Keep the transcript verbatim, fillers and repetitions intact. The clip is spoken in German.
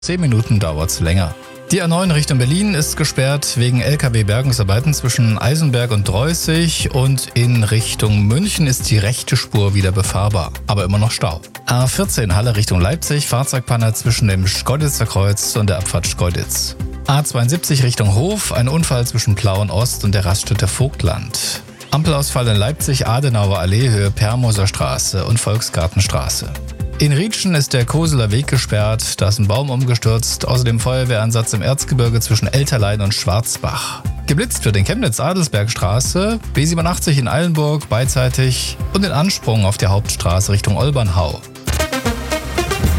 zehn Minuten dauert's länger. Die A neun Richtung Berlin ist gesperrt wegen L K W-Bergungsarbeiten zwischen Eisenberg und Dreußig und in Richtung München ist die rechte Spur wieder befahrbar, aber immer noch Stau. A vierzehn Halle Richtung Leipzig, Fahrzeugpanne zwischen dem Schkeuditzer Kreuz und der Abfahrt Schkeuditz. A zweiundsiebzig Richtung Hof, ein Unfall zwischen Plauen Ost und der Raststätte Vogtland. Ampelausfall in Leipzig, Adenauer Allee, Höhe Permoser Straße und Volksgartenstraße. In Rietschen ist der Koseler Weg gesperrt, da ist ein Baum umgestürzt, außerdem Feuerwehreinsatz im Erzgebirge zwischen Elterlein und Schwarzbach. Geblitzt wird in Chemnitz-Adelsbergstraße, B siebenundachtzig in Eilenburg beidseitig und in Ansprung auf der Hauptstraße Richtung Olbernhau.